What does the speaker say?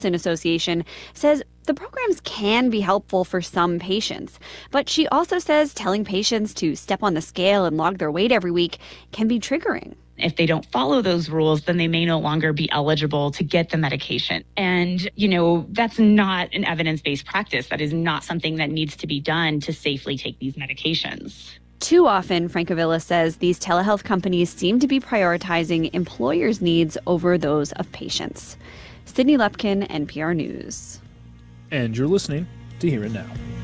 Association says the programs can be helpful for some patients, but she also says telling patients to step on the scale and log their weight every week can be triggering. If they don't follow those rules, then they may no longer be eligible to get the medication. And, that's not an evidence-based practice. That is not something that needs to be done to safely take these medications. Too often, Francavilla says these telehealth companies seem to be prioritizing employers' needs over those of patients. Sydney Lepkin, NPR News. And you're listening to Here and Now.